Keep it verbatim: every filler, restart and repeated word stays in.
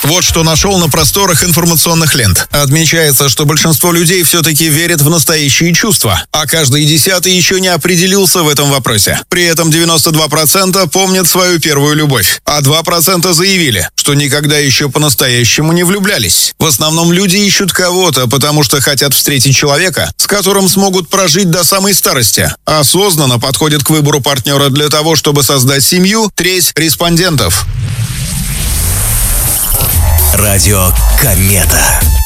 Вот что нашел на просторах информационных лент. Отмечается, что большинство людей все-таки верят в настоящие чувства, а каждый десятый еще не определился в этом вопросе. При этом девяносто два процента помнят свою первую любовь, а два процента заявили, что никогда еще по-настоящему не влюблялись. В основном люди ищут кого-то, потому что хотят встретить человека, с которым смогут прожить до самой старости. Осознанно подходят к выбору партнера для того, чтобы создать семью треть респондентов. Радио Комета.